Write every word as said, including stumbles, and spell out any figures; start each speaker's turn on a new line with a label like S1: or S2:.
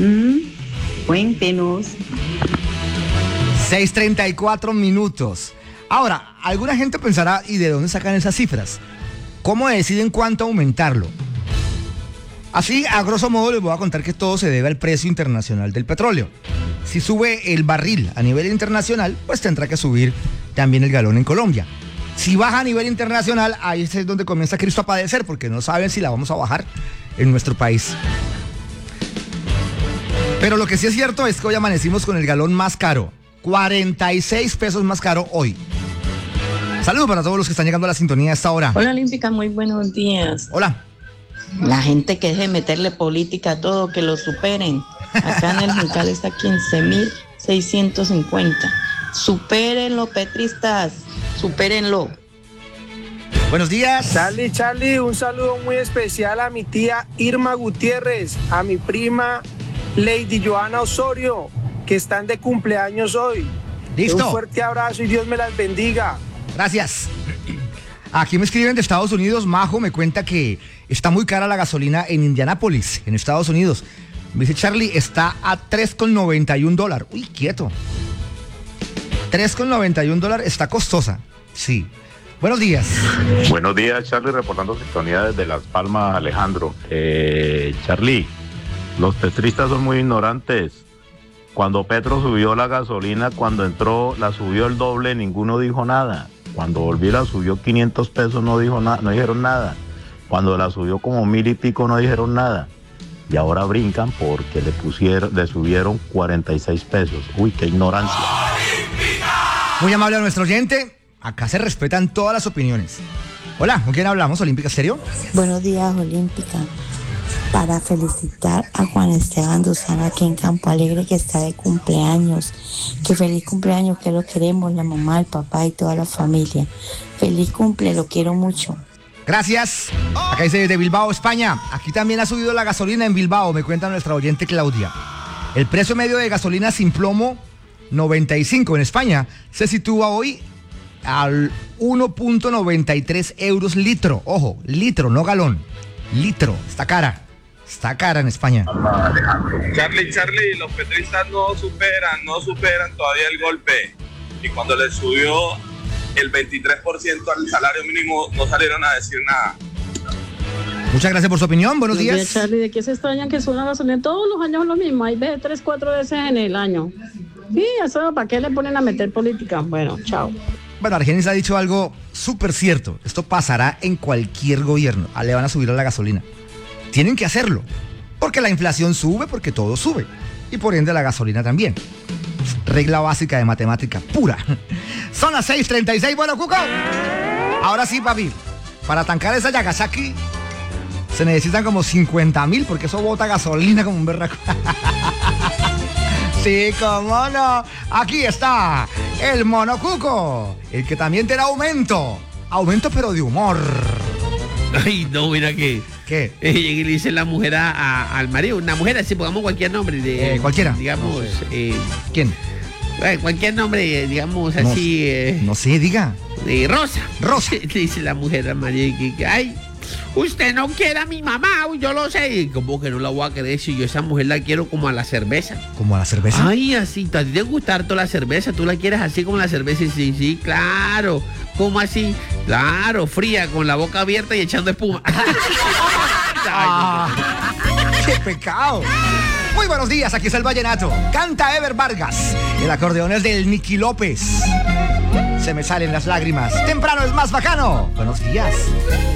S1: Mm, cuéntenos.
S2: seis treinta y cuatro minutos. Ahora, alguna gente pensará, ¿y de dónde sacan esas cifras? ¿Cómo deciden cuánto aumentarlo? Así, a grosso modo, les voy a contar que todo se debe al precio internacional del petróleo. Si sube el barril a nivel internacional, pues tendrá que subir también el galón en Colombia. Si baja a nivel internacional, ahí es donde comienza Cristo a padecer, porque no saben si la vamos a bajar en nuestro país. Pero lo que sí es cierto es que hoy amanecimos con el galón más caro. cuarenta y seis pesos más caro hoy. Saludos para todos los que están llegando a la sintonía a esta hora.
S1: Hola, Olímpica, muy buenos días.
S2: Hola.
S1: La gente que deje de meterle política a todo, que lo superen. Acá en el Juncal está quince mil seiscientos cincuenta. Supérenlo, petristas. Supérenlo.
S2: Buenos días.
S3: Charlie, Charlie, un saludo muy especial a mi tía Irma Gutiérrez, a mi prima Lady Joana Osorio, que están de cumpleaños hoy.
S2: Listo.
S3: Un fuerte abrazo y Dios me las bendiga.
S2: Gracias. Aquí me escriben de Estados Unidos. Majo me cuenta que está muy cara la gasolina en Indianápolis, en Estados Unidos. Me dice Charlie, está a tres con noventa y un dólares. Uy, quieto. tres con noventa y un dólares, está costosa. Sí. Buenos días.
S4: Buenos días, Charlie, reportando sintonía desde Las Palmas, Alejandro. Eh, Charlie, los petristas son muy ignorantes. Cuando Petro subió la gasolina, cuando entró, la subió el doble, ninguno dijo nada. Cuando volvió la subió quinientos pesos, no dijo nada, no dijeron nada. Cuando la subió como mil y pico, no dijeron nada. Y ahora brincan porque le pusieron, le subieron cuarenta y seis pesos. Uy, qué ignorancia.
S2: Muy amable a nuestro oyente. Acá se respetan todas las opiniones. Hola, ¿con quién hablamos? ¿Olímpica Estéreo?
S5: Buenos días, Olímpica. Para felicitar a Juan Esteban Duzán aquí en Campo Alegre, que está de cumpleaños. Que feliz cumpleaños, que lo queremos, la mamá, el papá y toda la familia. Feliz cumple, lo quiero mucho.
S2: Gracias. Acá dice de Bilbao, España. Aquí también ha subido la gasolina en Bilbao, me cuenta nuestra oyente Claudia. El precio medio de gasolina sin plomo noventa y cinco en España se sitúa hoy al uno punto noventa y tres euros litro. Ojo, litro, no galón. Litro. Está cara. Está cara en España.
S6: Charlie, Charlie, los petristas no superan, no superan todavía el golpe. Y cuando les subió el veintitrés por ciento al salario mínimo, no salieron a decir nada.
S2: Muchas gracias por su opinión. Buenos días.
S7: Días, Charlie, ¿de qué se extrañan que suena la gasolina? Todos los años es lo mismo. Hay veces tres, cuatro veces en el año. Sí, eso, ¿para qué le ponen a meter política? Bueno, chao.
S2: Bueno, Argenis ha dicho algo súper cierto. Esto pasará en cualquier gobierno. Ah, le van a subir a la gasolina. Tienen que hacerlo. Porque la inflación sube, porque todo sube. Y por ende la gasolina también. Regla básica de matemática pura. Son las seis treinta y seis. Bueno, Cuco. Ahora sí, papi. Para tancar esa Yagasaki se necesitan como cincuenta mil, porque eso bota gasolina como un berraco. Sí, cómo no. Aquí está el Monocuco, el que también tiene aumento. Aumento pero de humor.
S8: Ay, no, mira que...
S2: ¿Qué?
S8: Eh, y le dice la mujer a, a, al marido, una mujer, así pongamos cualquier nombre. De,
S2: eh, cualquiera.
S8: Digamos...
S2: No sé.
S8: eh,
S2: ¿Quién?
S8: Eh, cualquier nombre, digamos
S2: No,
S8: así... Eh,
S2: no sé, diga.
S8: Eh, Rosa.
S2: Rosa.
S8: Le dice la mujer al marido que, que, ay, usted no quiere a mi mamá, yo lo sé. Y como que no la voy a querer si yo esa mujer la quiero como a la cerveza.
S2: ¿Como a la cerveza?
S8: Ay, así, a ti te gusta harto la cerveza, tú la quieres así como la cerveza. Y sí, sí, claro. ¿Cómo así? Claro, fría, con la boca abierta y echando espuma.
S2: Ah, ¡qué pecado! Muy buenos días, aquí está el Vallenato. Canta Ever Vargas. El acordeón es del Nicky López. Se me salen las lágrimas. Temprano es más bacano. Buenos días.